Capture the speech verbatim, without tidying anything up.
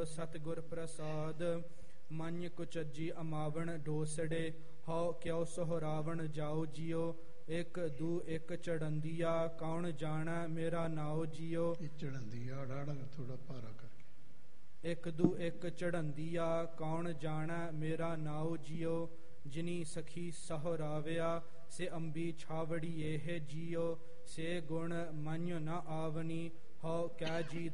ਸਤਿਗੁਰ ਪ੍ਰਸਾਦ। ਮਨ ਕੁਚਜੀ ਅਮਾਵਣ ਡੋਸੜੇ, ਹਉ ਕਿਉ ਸੋਹਰਾਵਣ ਜਾਉ ਜਿਉ। ਇੱਕ ਦੂ ਇੱਕ ਚੜੰਦੀਆ, ਕੌਣ ਜਾਣੈ ਮੇਰਾ ਨਾਉ ਜਿਉ। ਚੜੰਦੀਆ ਰਾੜਾ ਥੋੜਾ ਭਾਰਾ ਕਰਕੇ। ਇੱਕ ਦੂ ਇੱਕ ਚੜੰਦੀਆ, ਕੌਣ ਜਾਣੈ ਮੇਰਾ ਨਾਉ ਜਿਉ। ਜਿਨੀ ਸਖੀ ਸਹੁਰਾਵਿਆ, ਸੇ ਅੰਬੀ ਛਾਵੜੀ ਇਹ ਜਿਉ। ਸੇ ਗੁਣ ਮਨਿ ਨ ਆਵਨੀ, ਹਉ ਕੈ ਜੀ